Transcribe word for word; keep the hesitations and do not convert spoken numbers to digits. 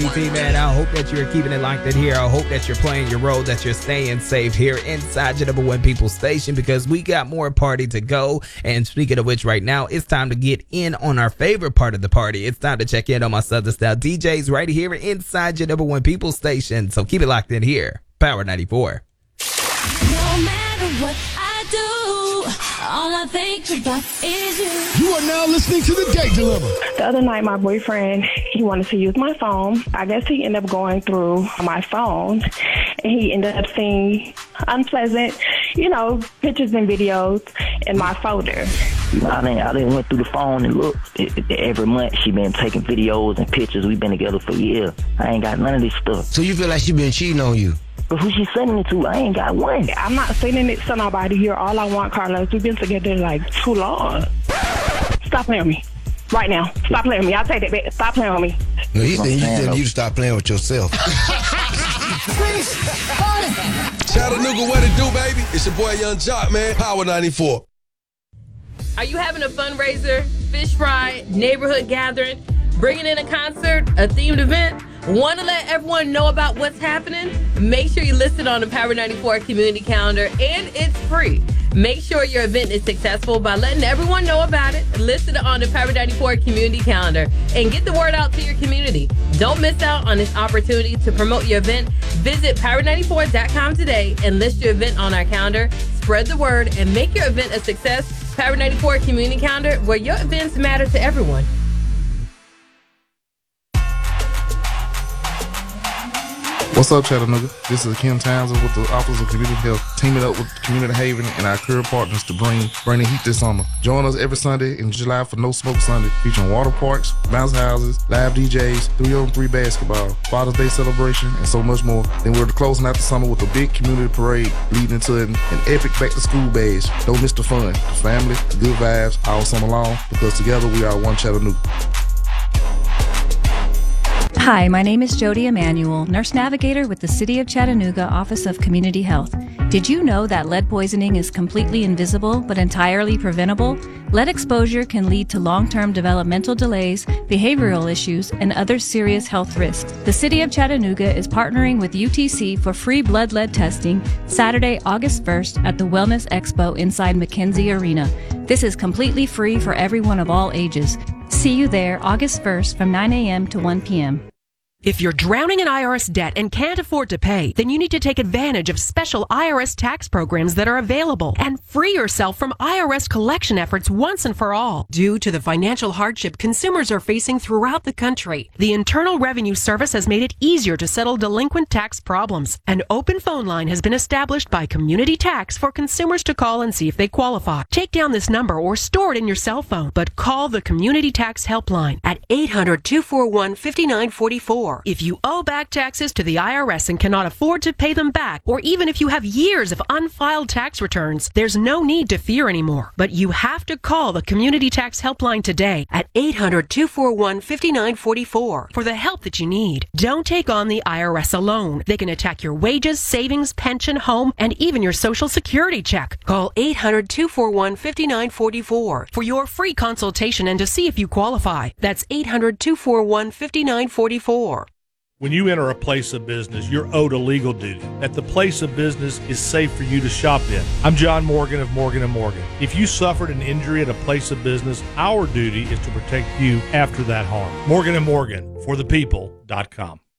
Man, I hope that you're keeping it locked in here. I hope that you're playing your role, that you're staying safe here inside your number one People Station, because we got more party to go. And speaking of which, right now, it's time to get in on our favorite part of the party. It's time to check in on my Southern Style D Js right here inside your number one People Station. So keep it locked in here. Power ninety-four. No matter what I do, all I think about is you. You are now listening to The Date Dilemma. The other night, my boyfriend, he wanted to use my phone. I guess he ended up going through my phone, and he ended up seeing unpleasant, you know, pictures and videos in my folder. I didn't, I didn't went through the phone and looked. It, it, every month she been taking videos and pictures. We've been together for years. I ain't got none of this stuff. So you feel like she been cheating on you? But who she sending it to? I ain't got one. I'm not sending it to nobody here. All I want, Carlos, we've been together like too long. Stop playing with me. Right now. Stop playing with me. I'll take that back. Stop playing with me. No, he said you telling you to stop playing with yourself. Chattanooga, what it do, baby? It's your boy Young Jock, man. Power ninety-four. Are you having a fundraiser, fish fry, neighborhood gathering, bringing in a concert, a themed event? Want to let everyone know about what's happening? Make sure you list it on the Power ninety-four community calendar, and it's free. Make sure your event is successful by letting everyone know about it. List it on the Power ninety-four community calendar and get the word out to your community. Don't miss out on this opportunity to promote your event. Visit power ninety-four dot com today and list your event on our calendar. Spread the word and make your event a success. Power ninety-four community calendar, where your events matter to everyone. What's up, Chattanooga? This is Kim Townsend with the Office of Community Health, teaming up with Community Haven and our career partners to bring bring the heat this summer. Join us every Sunday in July for No Smoke Sunday, featuring water parks, bounce houses, live D Js, three on three basketball, Father's Day celebration, and so much more. Then we're closing out the summer with a big community parade leading into an, an epic back-to-school bash. Don't miss the fun, the family, the good vibes all summer long, because together we are one Chattanooga. Hi, my name is Jody Emanuel, nurse navigator with the City of Chattanooga Office of Community Health. Did you know that lead poisoning is completely invisible but entirely preventable? Lead exposure can lead to long-term developmental delays, behavioral issues, and other serious health risks. The City of Chattanooga is partnering with U T C for free blood lead testing Saturday, August first at the Wellness Expo inside McKenzie Arena. This is completely free for everyone of all ages. See you there August first from nine a.m. to one p.m. If you're drowning in I R S debt and can't afford to pay, then you need to take advantage of special I R S tax programs that are available and free yourself from I R S collection efforts once and for all. Due to the financial hardship consumers are facing throughout the country, the Internal Revenue Service has made it easier to settle delinquent tax problems. An open phone line has been established by Community Tax for consumers to call and see if they qualify. Take down this number or store it in your cell phone, but call the Community Tax Helpline at eight hundred, two four one, five nine four four. If you owe back taxes to the I R S and cannot afford to pay them back, or even if you have years of unfiled tax returns, there's no need to fear anymore. But you have to call the Community Tax Helpline today at eight hundred, two four one, five nine four four for the help that you need. Don't take on the I R S alone. They can attack your wages, savings, pension, home, and even your Social Security check. Call eight hundred, two four one, five nine four four for your free consultation and to see if you qualify. That's eight hundred, two four one, five nine four four. When you enter a place of business, you're owed a legal duty that the place of business is safe for you to shop in. I'm John Morgan of Morgan and Morgan. If you suffered an injury at a place of business, our duty is to protect you after that harm. Morgan and Morgan, for the people dot com.